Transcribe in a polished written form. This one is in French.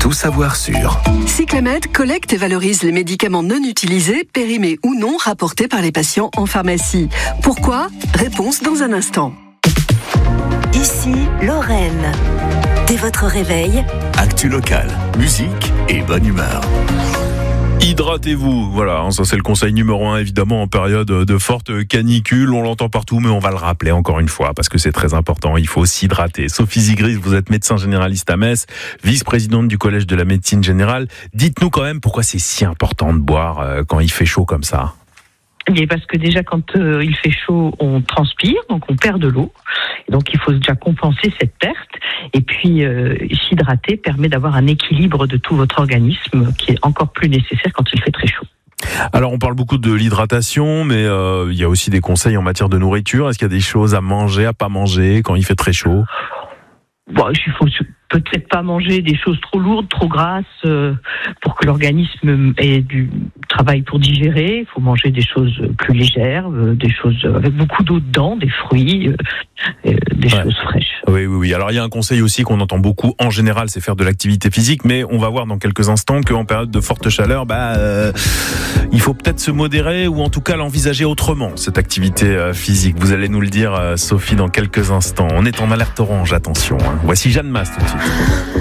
tout savoir sur. Cyclamed collecte et valorise les médicaments non utilisés, périmés ou non, rapportés par les patients en pharmacie. Pourquoi ? Réponse dans un instant. Ici, Lorraine. Dès votre réveil, Actu locale, musique et bonne humeur. Hydratez-vous, voilà, ça c'est le conseil numéro 1 évidemment en période de forte canicule, on l'entend partout mais on va le rappeler encore une fois parce que c'est très important, il faut s'hydrater. Sophie Zigris, vous êtes médecin généraliste à Metz, vice-présidente du Collège de la médecine générale, dites-nous quand même pourquoi c'est si important de boire quand il fait chaud comme ça. Et parce que déjà quand il fait chaud, on transpire, donc on perd de l'eau. Donc il faut déjà compenser cette perte. Et puis s'hydrater permet d'avoir un équilibre de tout votre organisme qui est encore plus nécessaire quand il fait très chaud. Alors on parle beaucoup de l'hydratation, mais il y a aussi des conseils en matière de nourriture. Est-ce qu'il y a des choses à manger, à pas manger quand il fait très chaud ? Bon, il faut peut-être pas manger des choses trop lourdes, trop grasses, pour que l'organisme ait du travail pour digérer. Il faut manger des choses plus légères, des choses avec beaucoup d'eau dedans, des fruits, des choses fraîches. Oui. Alors il y a un conseil aussi qu'on entend beaucoup en général, c'est faire de l'activité physique, mais on va voir dans quelques instants qu'en période de forte chaleur, il faut peut-être se modérer ou en tout cas l'envisager autrement, cette activité physique. Vous allez nous le dire, Sophie, dans quelques instants. On est en alerte orange, attention. Voici Jeanne Masse tout de suite.